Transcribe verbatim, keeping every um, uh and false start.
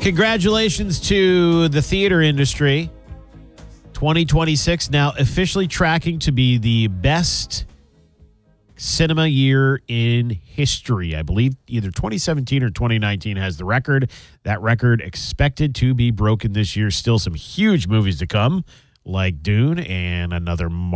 Congratulations to the theater industry. twenty twenty-six now officially tracking to be the best cinema year in history. I believe either twenty seventeen or twenty nineteen has the record. That record expected to be broken this year. Still some huge movies to come, like Dune and another